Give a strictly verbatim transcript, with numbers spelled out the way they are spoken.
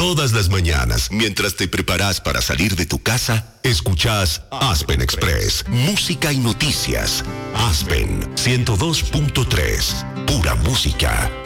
Todas las mañanas, mientras te preparas para salir de tu casa, escuchás Aspen Express, música y noticias. Aspen ciento dos punto tres, pura música.